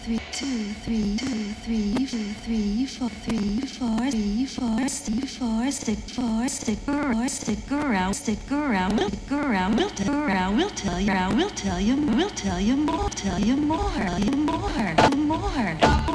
three, two, three, two, three, two, three, four, three, four, three, four, stick, four, stick, four, stick around, stick around, stick around, stick around, we'll tell you, we'll tell you more, tell you more, more.